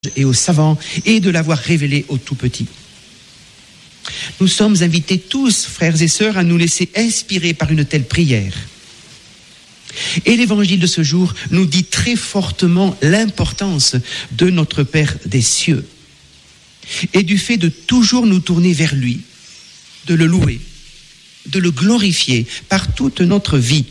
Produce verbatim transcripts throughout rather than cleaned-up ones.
et aux savants et de l'avoir révélé aux tout petits. Nous sommes invités tous, frères et sœurs, à nous laisser inspirer par une telle prière. Et l'évangile de ce jour nous dit très fortement l'importance de notre Père des cieux et du fait de toujours nous tourner vers lui, de le louer, de le glorifier par toute notre vie.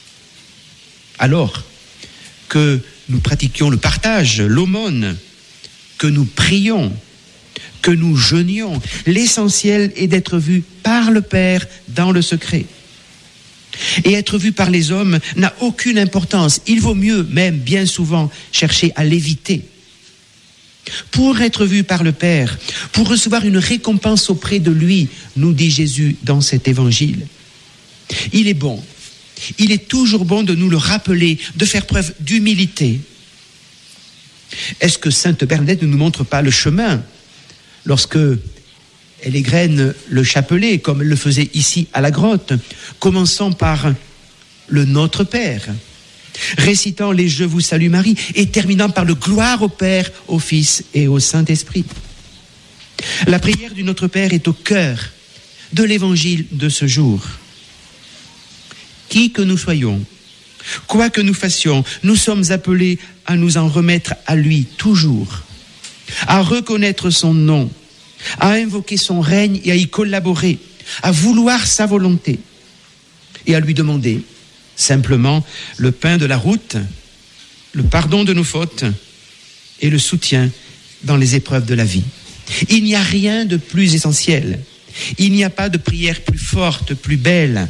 Alors que nous pratiquions le partage, l'aumône, que nous prions, que nous jeûnions, l'essentiel est d'être vu par le Père dans le secret. Et être vu par les hommes n'a aucune importance. Il vaut mieux, même bien souvent, chercher à l'éviter. Pour être vu par le Père, pour recevoir une récompense auprès de lui, nous dit Jésus dans cet évangile. Il est bon, il est toujours bon de nous le rappeler, de faire preuve d'humilité. Est-ce que Sainte Bernadette ne nous montre pas le chemin lorsque elle égrène le chapelet, comme elle le faisait ici à la grotte, commençant par le Notre Père, récitant les Je vous salue Marie et terminant par le Gloire au Père, au Fils et au Saint-Esprit. La prière du Notre Père est au cœur de l'évangile de ce jour. Qui que nous soyons, quoi que nous fassions, nous sommes appelés à nous en remettre à lui toujours, à reconnaître son nom, à invoquer son règne et à y collaborer, à vouloir sa volonté et à lui demander simplement le pain de la route, le pardon de nos fautes et le soutien dans les épreuves de la vie. Il n'y a rien de plus essentiel. Il n'y a pas de prière plus forte, plus belle.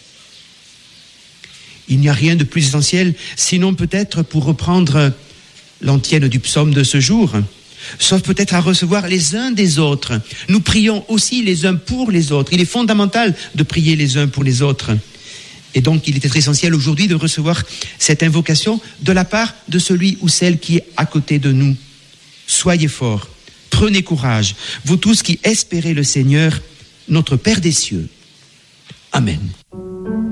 Il n'y a rien de plus essentiel, sinon peut-être, pour reprendre l'antienne du psaume de ce jour, sauf peut-être à recevoir les uns des autres. Nous prions aussi les uns pour les autres. Il est fondamental de prier les uns pour les autres. Et donc, il était essentiel aujourd'hui de recevoir cette invocation de la part de celui ou celle qui est à côté de nous. Soyez forts, prenez courage, vous tous qui espérez le Seigneur, notre Père des cieux. Amen.